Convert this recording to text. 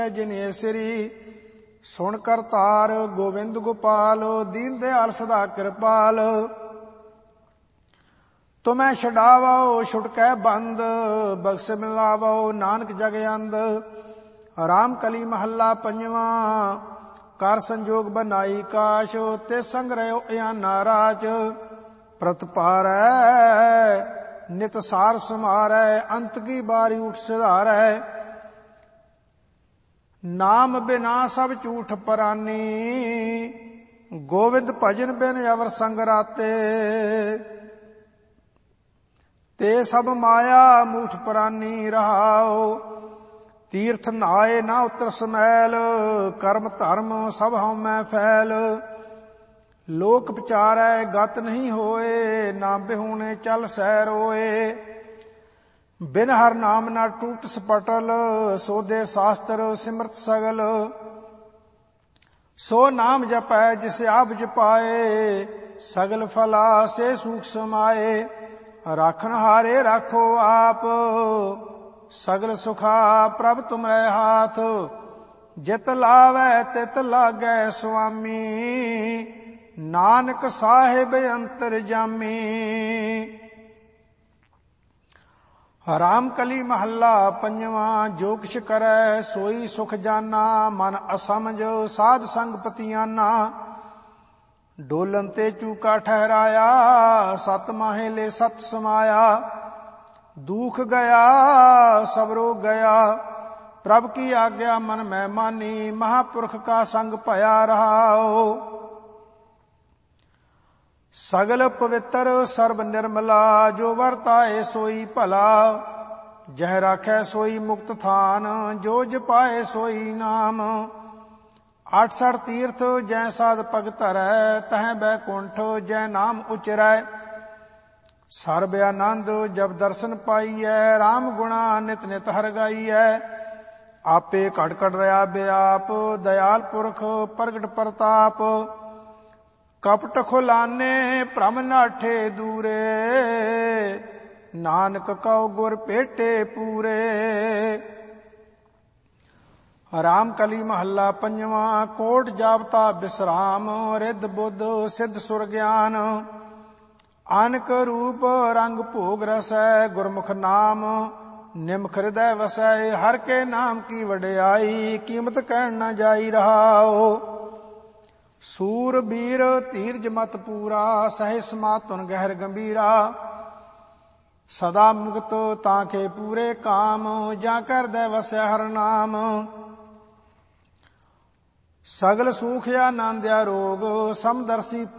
ਜਿਨੇ ਸ੍ਰੀ ਸੁਣ ਕਰਤਾਰ ਗੋਵਿੰਦ ਗੋਪਾਲ ਦੀਨ ਦਿਆਲ ਸਦਾ ਕਿਰਪਾਲ। ਤੁਮੈ ਛਡਾਵੋ ਛੁਟਕੈ ਬੰਦ ਬਖਸ਼ ਮਿਲਾਵੋ ਨਾਨਕ ਜਗ ਅੰਦ। ਰਾਮ ਕਲੀ ਮਹੱਲਾ ਪੰਜਵਾਂ। ਕਰ ਸੰਜੋਗ ਬਨਾਈ ਕਾਸ਼ ਤੇ ਸੰਗ ਰਹਿਓ ਇਆਨਾ ਰਾਜ। ਪ੍ਰਤਪਾਰੈ ਨਿਤ ਸਾਰ ਸਮਾਰੈ ਅੰਤ ਕੀ ਬਾਰੀ ਉਠ ਸਿਧਾਰੈ। ਨਾਮ ਬਿਨਾ ਸਭ ਝੂਠ ਪਰਾਨੀ ਗੋਵਿੰਦ ਭਜਨ ਬਿਨ ਅਵਰ ਸੰਗ ਰਾਤੇ। ਤੇ ਸਭ ਮਾਇਆ ਮੂਠ ਪਰਾਨੀ ਰਹਾਓ। ਤੀਰਥ ਨਹਾਏ ਨਾ ਉਤਰ ਸਮੈਲ ਕਰਮ ਧਰਮ ਸਭ ਹਉਮੈ ਫੈਲ। ਲੋਕ ਵਿਚਾਰੈ ਗਤ ਨਹੀਂ ਹੋਏ ਨਾ ਬਿਹੂਣੇ ਚੱਲ ਸਹਿ ਰੋਏ। ਬਿਨ ਹਰ ਨਾਮ ਨਾ ਟੂਟ ਸਪਟਲ ਸੋਦੇ ਸ਼ਾਸਤਰ ਸਿਮਰਤ ਸਗਲ। ਸੋ ਨਾਮ ਜਪੈ ਜਿਸ ਆਪ ਜਪਾਏ ਸਗਲ ਫਲਾ ਸੇ ਸੂਖ ਸਮਾਏ। ਰਾਖਣ ਹਾਰੇ ਰਾਖੋ ਆਪ ਸਗਲ ਸੁਖਾ ਪ੍ਰਭ ਤੁਮਰੇ ਹਾਥ। ਜਿਤ ਲਾਵੈ ਤਿਤ ਲਾਗੈ ਸੁਆਮੀ ਨਾਨਕ ਸਾਹਿਬ ਅੰਤਰ ਜਾਮੀ। ਰਾਮ ਕਲੀ ਮਹੱਲਾ ਪੰਜਵਾਂ। ਜੋ ਕਿਛ ਕਰੈ ਸੋਈ ਸੁਖ ਜਾਨਾ ਮਨ ਅਸਮਝ ਸਾਧ ਸੰਗ ਪਤੀਆਨਾ। ਡੋਲਨ ਤੇ ਚੂਕਾ ਠਹਿਰਾਇਆ ਸਤ ਮਾਹੇ ਲੈ ਸਤ ਸਮਾਇਆ। ਦੁਖ ਗਿਆ ਸਭ ਰੋਗ ਗਿਆ ਪ੍ਰਭ ਕੀ ਆਗਿਆ ਮਨ ਮੈਂ ਮਾਨੀ। ਮਹਾਪੁਰਖ ਕਾ ਸੰਗ ਭਇਆ ਰਹਾਓ। ਸਗਲ ਪਵਿੱਤਰ ਸਰਬ ਨਿਰਮਲਾ ਜੋ ਵਰਤਾਏ ਸੋਈ ਭਲਾ। ਜਹ ਰਾਖੈ ਸੋਈ ਮੁਕਤ ਥਾਨ ਜੋ ਜਪਾਏ ਸੋਈ ਨਾਮ। 68 ਤੀਰਥ ਜੈ ਸਾਧ ਭਗਤ ਧਰੈ ਤਹ ਬੈਕੁੰਠ ਜੈ ਨਾਮ ਉਚਰੈ। ਸਰਬ ਆਨੰਦ ਜਬ ਦਰਸ਼ਨ ਪਾਈਐ ਰਾਮ ਗੁਣਾ ਨਿਤ ਨਿਤ ਹਰ ਗਾਈਐ। ਆਪੇ ਘਟ ਘਟ ਰਿਹਾ ਬਿਆਪ ਦਇਆਲ ਪੁਰਖ ਪ੍ਰਗਟ ਪ੍ਰਤਾਪ। ਕਪਟ ਖੁਲਾਨੇ ਭ੍ਰਮ ਨਾਠੇ ਦੂਰੇ ਨਾਨਕ ਕਉ ਗੁਰ ਭੇਟੇ ਪੂਰੇ। ਰਾਮ ਕਲੀ ਮਹੱਲਾ ਪੰਜਵਾਂ। ਕੋਟ ਜਾਪਤਾ ਬਿਸਰਾਮ ਰਿੱਧ ਬੁੱਧ ਸਿੱਧ ਸੁਰ ਗਿਆਨ। ਅਨਕ ਰੂਪ ਰੰਗ ਭੋਗ ਰਸੈ ਗੁਰਮੁਖ ਨਾਮ ਨਿਮਖ ਹਿਰਦੈ ਵਸੈ। ਹਰ ਕੇ ਨਾਮ ਕੀ ਵਡਿਆਈ ਕੀਮਤ ਕਹਿਣ ਨਾ ਜਾਈ ਰਹਾਓ। ਸੂਰ ਬੀਰ ਧੀਰਜ ਮਤ ਪੂਰਾ ਸਹਿ ਸਮਾਤੁਨ ਗਹਿਰ ਗੰਭੀਰਾ। ਸਦਾ ਮੁਕਤ ਤਾਂ ਕੇ ਪੂਰੇ ਕਾਮ ਜਾਂ ਕਰਦੈ ਵਸੈ ਹਰ ਨਾਮ। ਸਗਲ ਸੂਖ ਆਨੰਦ ਆਰੋਗ ਸਮਦਰਸੀ